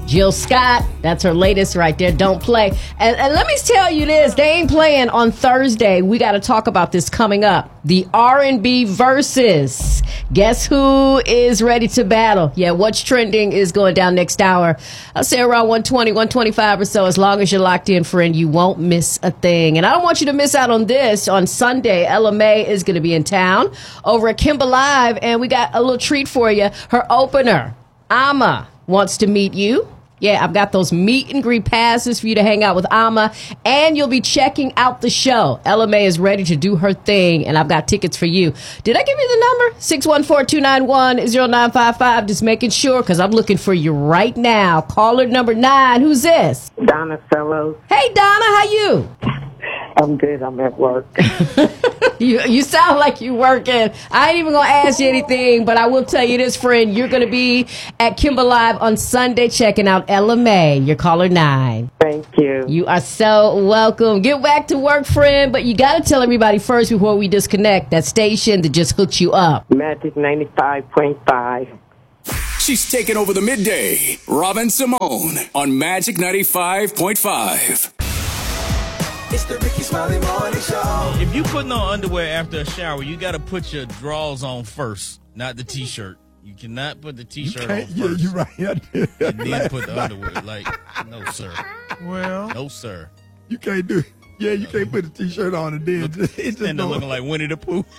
Jill Scott, that's her latest right there, Don't Play. And let me tell you this, they ain't playing on Thursday. We got to talk about this coming up. The R&B Versus. Guess who is ready to battle? Yeah, what's trending is going down next hour. I'll say around 120, 125 or so. As long as you're locked in, friend, you won't miss a thing. And I don't want you to miss out on this. On Sunday, Ella Mai is going to be in town over at Kimba Live, and we got a little treat for you. Her opener, Ama, wants to meet you. Yeah, I've got those meet and greet passes for you to hang out with Ama, and you'll be checking out the show. Ella Mai is ready to do her thing, and I've got tickets for you. Did I give you the number? 614-291-0955. Just making sure, because I'm looking for you right now. Caller number 9. Who's this? Donna Fellows. Hey, Donna, how you? I'm good. I'm at work. You sound like you working. I ain't even going to ask you anything, but I will tell you this, friend. You're going to be at Kimba Live on Sunday checking out Ella Mai. You're caller 9. Thank you. You are so welcome. Get back to work, friend, but you got to tell everybody first before we disconnect that station that just hooked you up. Magic 95.5. She's taking over the midday. Robin Simone on Magic 95.5. It's the Ricky Smiley Morning Show. If you putting on underwear after a shower, you got to put your drawers on first, not the T-shirt. You cannot put the T-shirt on first. Yeah, you're right. And then put the underwear. Like, no, sir. Well, no, sir. You can't do it. Yeah, you can't put a T-shirt on and then it's just looking like Winnie the Pooh.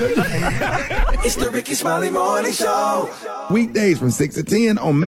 It's the Ricky Smiley Morning Show. Weekdays from 6 to 10 on.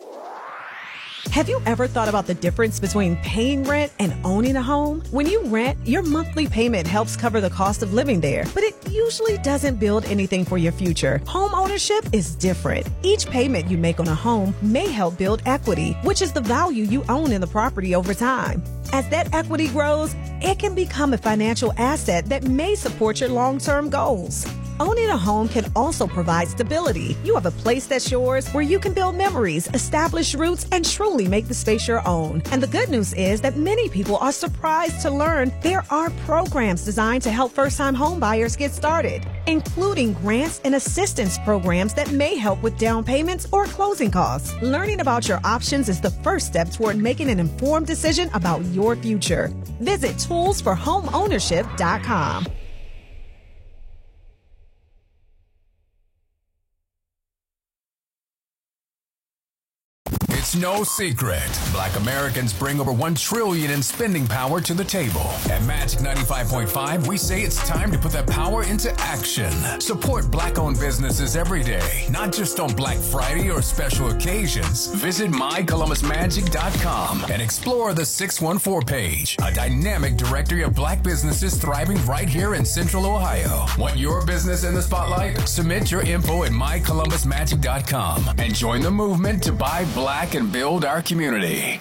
Have you ever thought about the difference between paying rent and owning a home? When you rent, your monthly payment helps cover the cost of living there, but it usually doesn't build anything for your future. Home ownership is different. Each payment you make on a home may help build equity, which is the value you own in the property over time. As that equity grows, it can become a financial asset that may support your long-term goals. Owning a home can also provide stability. You have a place that's yours where you can build memories, establish roots, and truly make the space your own. And the good news is that many people are surprised to learn there are programs designed to help first-time home buyers get started, including grants and assistance programs that may help with down payments or closing costs. Learning about your options is the first step toward making an informed decision about your future. Visit toolsforhomeownership.com. It's no secret. Black Americans bring over $1 trillion in spending power to the table. At Magic 95.5, we say it's time to put that power into action. Support Black-owned businesses every day, not just on Black Friday or special occasions. Visit mycolumbusmagic.com and explore the 614 page, a dynamic directory of Black businesses thriving right here in Central Ohio. Want your business in the spotlight? Submit your info at mycolumbusmagic.com and join the movement to buy Black and build our community.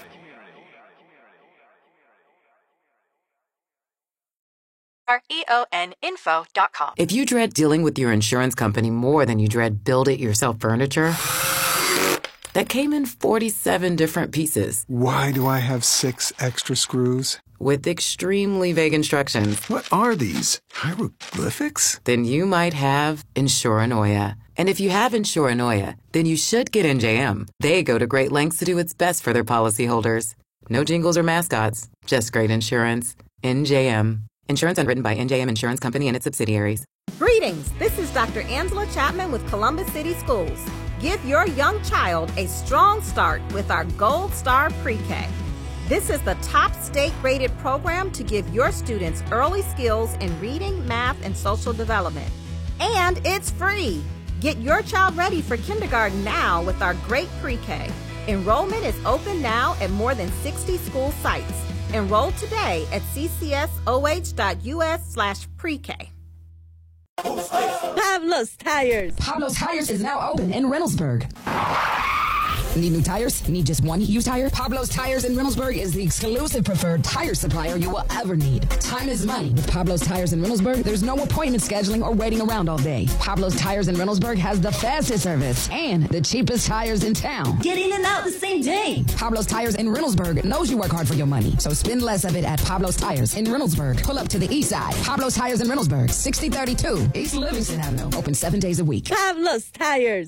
REONinfo.com. If you dread dealing with your insurance company more than you dread build-it-yourself furniture that came in 47 different pieces. Why do I have 6 extra screws? With extremely vague instructions. What are these? Hieroglyphics? Then you might have Insuranoia. And if you have Insuranoia, then you should get NJM. They go to great lengths to do its best for their policyholders. No jingles or mascots, just great insurance. NJM. Insurance underwritten by NJM Insurance Company and its subsidiaries. Greetings. This is Dr. Angela Chapman with Columbus City Schools. Give your young child a strong start with our Gold Star Pre-K. This is the top state-rated program to give your students early skills in reading, math, and social development. And it's free. Get your child ready for kindergarten now with our great pre-K. Enrollment is open now at more than 60 school sites. Enroll today at ccsoh.us/pre-K. Pablo's Tires. Pablo's Tires is now open in Reynoldsburg. Need new tires? Need just one used tire? Pablo's Tires in Reynoldsburg is the exclusive preferred tire supplier you will ever need. Time is money. With Pablo's Tires in Reynoldsburg, there's no appointment scheduling or waiting around all day. Pablo's Tires in Reynoldsburg has the fastest service and the cheapest tires in town. Get in and out the same day. Pablo's Tires in Reynoldsburg knows you work hard for your money, so spend less of it at Pablo's Tires in Reynoldsburg. Pull up to the east side. Pablo's Tires in Reynoldsburg, 6032 East Livingston Avenue. Open 7 days a week. Pablo's Tires.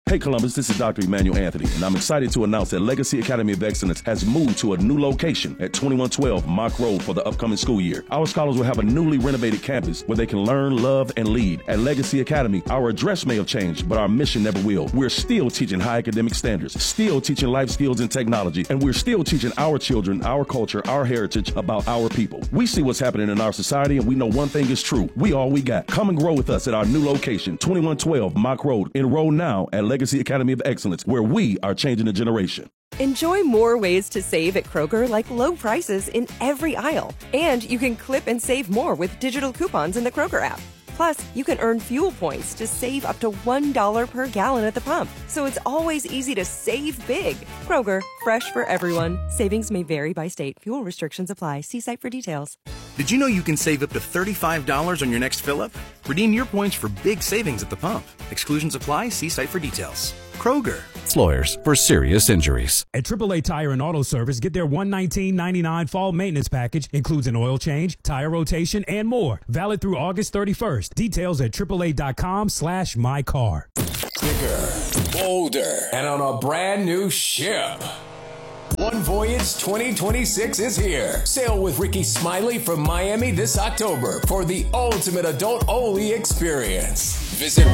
Hey Columbus, this is Dr. Emmanuel Anthony, and I'm excited to announce that Legacy Academy of Excellence has moved to a new location at 2112 Mock Road for the upcoming school year. Our scholars will have a newly renovated campus where they can learn, love, and lead. At Legacy Academy, our address may have changed, but our mission never will. We're still teaching high academic standards, still teaching life skills and technology, and we're still teaching our children, our culture, our heritage about our people. We see what's happening in our society, and we know one thing is true. We all we got. Come and grow with us at our new location, 2112 Mock Road. Enroll now at Legacy Academy of Excellence, where we are changing the generation. Enjoy more ways to save at Kroger, like low prices in every aisle. And you can clip and save more with digital coupons in the Kroger app. Plus, you can earn fuel points to save up to $1 per gallon at the pump. So it's always easy to save big. Kroger, fresh for everyone. Savings may vary by state. Fuel restrictions apply. See site for details. Did you know you can save up to $35 on your next fill-up? Redeem your points for big savings at the pump. Exclusions apply. See site for details. Kroger. It's lawyers for serious injuries. At AAA Tire and Auto Service, get their $119.99 fall maintenance package. Includes an oil change, tire rotation, and more. Valid through August 31st. Details at AAA.com/mycar. Bigger, bolder, and on a brand new ship. One Voyage 2026 is here. Sail with Ricky Smiley from Miami this October for the ultimate adult-only experience. Visit